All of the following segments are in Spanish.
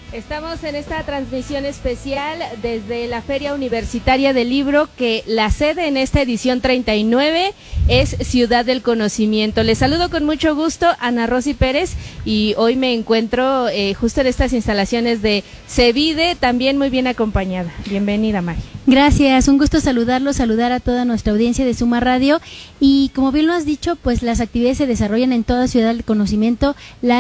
Estamos en esta transmisión especial desde la Feria Universitaria del Libro, que la sede en esta edición 39 es Ciudad del Conocimiento. Les saludo con mucho gusto, Ana Rosy Pérez, y hoy me encuentro justo en estas instalaciones de CEVIDE, también muy bien acompañada. Bienvenida, Mari. Gracias, un gusto saludar a toda nuestra audiencia de Suma Radio, y como bien lo has dicho, pues las actividades se desarrollan en toda Ciudad del Conocimiento,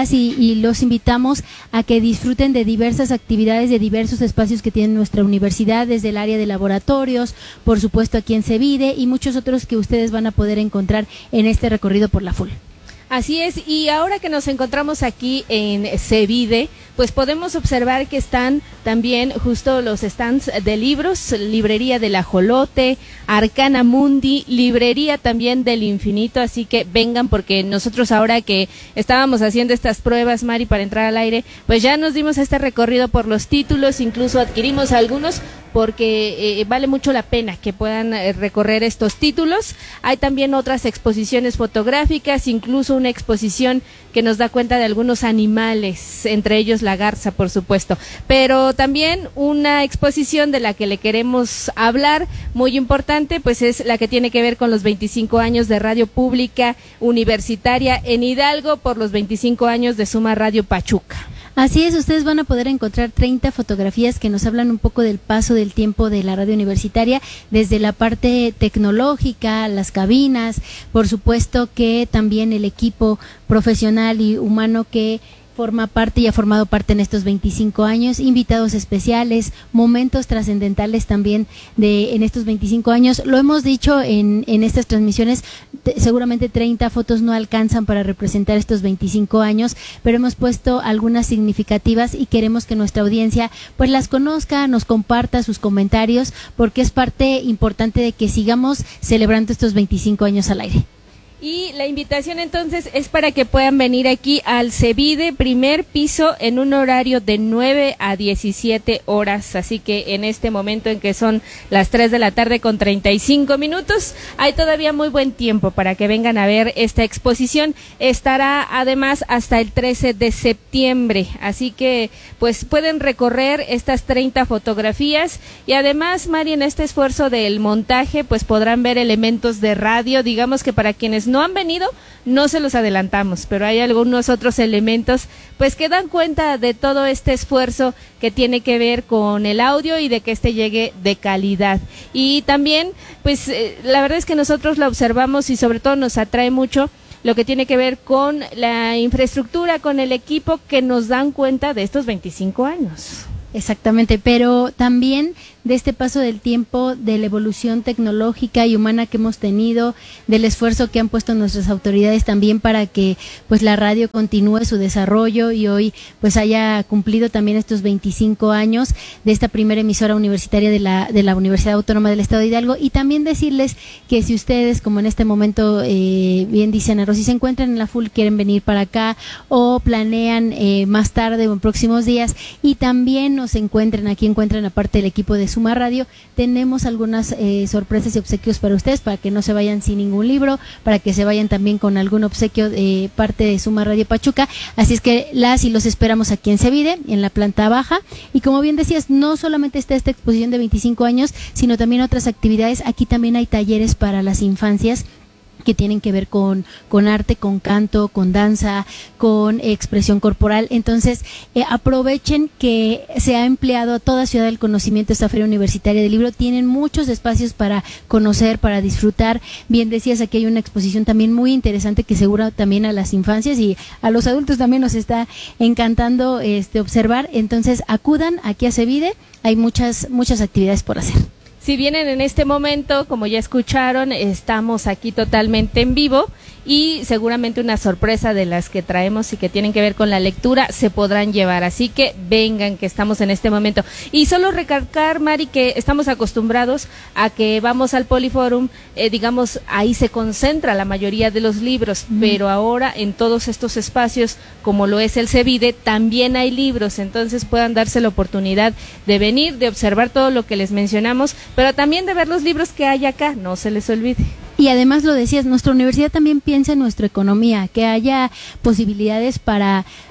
y los invitamos a que disfruten de diversas actividades, de diversos espacios que tiene nuestra universidad, desde el área de laboratorios, por supuesto aquí en CEVIDE, y muchos otros que ustedes van a poder encontrar en este recorrido por la FUL. Así es, y ahora que nos encontramos aquí en CEVIDE, pues podemos observar que están también justo los stands de libros, Librería del Ajolote, Arcana Mundi, Librería también del Infinito, así que vengan, porque nosotros ahora que estábamos haciendo estas pruebas, Mari, para entrar al aire, pues ya nos dimos este recorrido por los títulos, incluso adquirimos algunos, porque vale mucho la pena que puedan recorrer estos títulos. Hay también otras exposiciones fotográficas, incluso una exposición que nos da cuenta de algunos animales, entre ellos la garza, por supuesto, pero también una exposición de la que le queremos hablar, muy importante, pues es la que tiene que ver con los 25 años de Radio Pública Universitaria en Hidalgo, por los 25 años de Suma Radio Pachuca. Así es, ustedes van a poder encontrar 30 fotografías que nos hablan un poco del paso del tiempo de la radio universitaria, desde la parte tecnológica, las cabinas, por supuesto que también el equipo profesional y humano que forma parte y ha formado parte en estos 25 años, invitados especiales, momentos trascendentales también en estos 25 años. Lo hemos dicho en estas transmisiones, seguramente 30 fotos no alcanzan para representar estos 25 años, pero hemos puesto algunas significativas y queremos que nuestra audiencia pues las conozca, nos comparta sus comentarios, porque es parte importante de que sigamos celebrando estos 25 años al aire. Y la invitación entonces es para que puedan venir aquí al CEVIDE, primer piso, en un horario de 9 a 17 horas, así que en este momento en que son las 3 de la tarde con 35 minutos, hay todavía muy buen tiempo para que vengan a ver esta exposición. Estará además hasta el 13 de septiembre, así que pues pueden recorrer estas 30 fotografías, y además, Mari, en este esfuerzo del montaje pues podrán ver elementos de radio, digamos que para quienes no han venido, no se los adelantamos, pero hay algunos otros elementos pues que dan cuenta de todo este esfuerzo que tiene que ver con el audio y de que este llegue de calidad. Y también pues la verdad es que nosotros la observamos y sobre todo nos atrae mucho lo que tiene que ver con la infraestructura, con el equipo, que nos dan cuenta de estos 25 años. Exactamente, pero también de este paso del tiempo, de la evolución tecnológica y humana que hemos tenido, del esfuerzo que han puesto nuestras autoridades también para que pues la radio continúe su desarrollo y hoy pues haya cumplido también estos 25 años de esta primera emisora universitaria de la Universidad Autónoma del Estado de Hidalgo. Y también decirles que si ustedes, como en este momento bien dice Ana Rosy, se encuentran en la FUL, quieren venir para acá o planean más tarde o en próximos días, y también nos encuentran aparte del equipo de Suma Radio, tenemos algunas sorpresas y obsequios para ustedes, para que no se vayan sin ningún libro, para que se vayan también con algún obsequio de parte de Suma Radio Pachuca. Así es que los esperamos aquí en CEVIDE, en la planta baja, y como bien decías, no solamente está esta exposición de 25 años, sino también otras actividades. Aquí también hay talleres para las infancias que tienen que ver con arte, con canto, con danza, con expresión corporal. Entonces, aprovechen que se ha empleado a toda Ciudad del Conocimiento esta Feria Universitaria del Libro. Tienen muchos espacios para conocer, para disfrutar. Bien decías, aquí hay una exposición también muy interesante que seguro también a las infancias y a los adultos también nos está encantando observar. Entonces, acudan aquí a CEVIDE, hay muchas actividades por hacer. Si vienen en este momento, como ya escucharon, estamos aquí totalmente en vivo, y seguramente una sorpresa de las que traemos y que tienen que ver con la lectura se podrán llevar, así que vengan, que estamos en este momento. Y solo recalcar, Mari, que estamos acostumbrados a que vamos al Poliforum, digamos, ahí se concentra la mayoría de los libros, pero ahora en todos estos espacios, como lo es el CEVIDE, también hay libros, entonces puedan darse la oportunidad de venir, de observar todo lo que les mencionamos, pero también de ver los libros que hay acá, no se les olvide. Y además lo decías, nuestra universidad también piensa en nuestra economía, que haya posibilidades para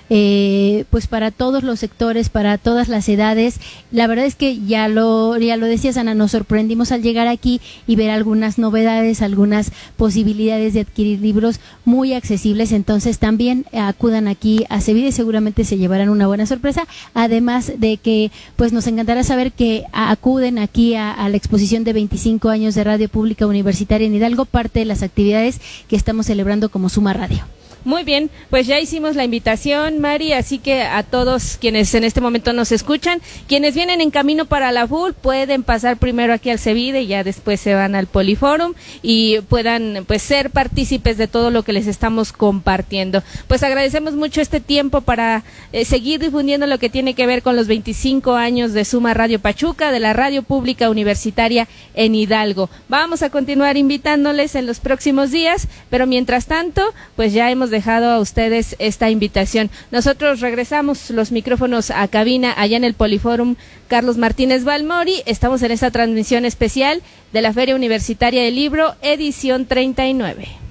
pues para todos los sectores, para todas las edades. La verdad es que ya lo decías, Ana, nos sorprendimos al llegar aquí y ver algunas novedades, algunas posibilidades de adquirir libros muy accesibles. Entonces también acudan aquí a Cevide, seguramente se llevarán una buena sorpresa, además de que pues nos encantará saber que acuden aquí a la exposición de 25 años de Radio Pública Universitaria en Hidalgo, parte de las actividades que estamos celebrando como Suma Radio. Muy bien, pues ya hicimos la invitación, Mari, así que a todos quienes en este momento nos escuchan, quienes vienen en camino para la FUL, pueden pasar primero aquí al Cevide y ya después se van al Poliforum y puedan pues ser partícipes de todo lo que les estamos compartiendo. Pues agradecemos mucho este tiempo para seguir difundiendo lo que tiene que ver con los 25 años de Suma Radio Pachuca, de la Radio Pública Universitaria en Hidalgo. Vamos a continuar invitándoles en los próximos días, pero mientras tanto, pues ya hemos dejado a ustedes esta invitación. Nosotros regresamos los micrófonos a cabina allá en el Poliforum Carlos Martínez Balmori. Estamos en esta transmisión especial de la Feria Universitaria del Libro, edición 39.